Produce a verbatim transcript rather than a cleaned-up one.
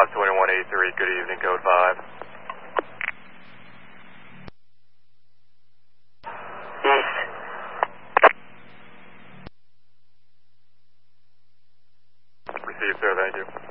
five twenty-one eighty-three, good evening, code five. East. Received, sir, thank you.